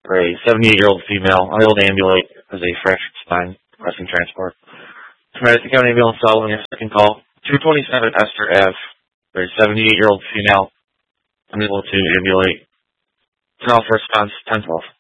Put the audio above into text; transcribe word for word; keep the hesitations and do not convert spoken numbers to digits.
for a seventy-eight-year-old female unable to ambulate as a fractured spine requesting transport. Madison County Ambulance following a second call. two twenty-seven Esther Ave for a seventy-eight-year-old female unable to ambulate. Call for response ten twelve.